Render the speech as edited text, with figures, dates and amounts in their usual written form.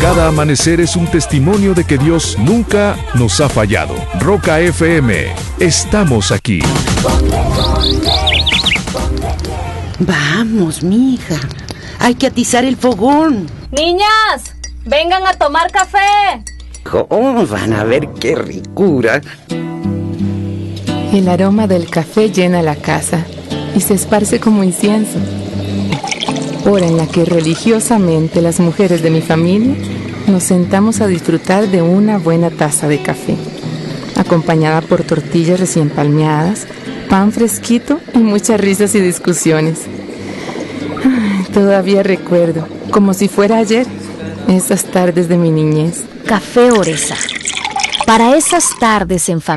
Cada amanecer es un testimonio de que Dios nunca nos ha fallado. Roca FM, estamos aquí. Vamos, mija. Hay que atizar el fogón. Niñas, vengan a tomar café. Oh, van a ver qué ricura. El aroma del café llena la casa y se esparce como incienso. Hora en la que religiosamente las mujeres de mi familia nos sentamos a disfrutar de una buena taza de café, acompañada por tortillas recién palmeadas, pan fresquito y muchas risas y discusiones. Todavía recuerdo, como si fuera ayer, esas tardes de mi niñez. Café Oresa. Para esas tardes en familia.